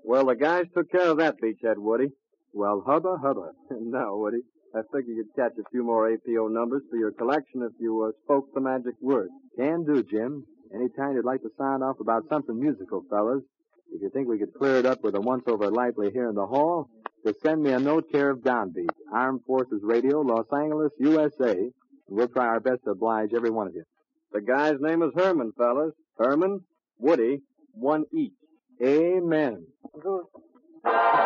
Well, the guys took care of that beachhead, Woody. Well, hubba, hubba. No, Woody. I figured you'd catch a few more APO numbers for your collection if you spoke the magic word. Can do, Jim. Anytime you'd like to sound off about something musical, fellas. If you think we could clear it up with a once-over lightly here in the hall, just send me a note care of Downbeat, Armed Forces Radio, Los Angeles, USA, and we'll try our best to oblige every one of you. The guy's name is Herman, fellas. Herman, Woody, one each. Amen.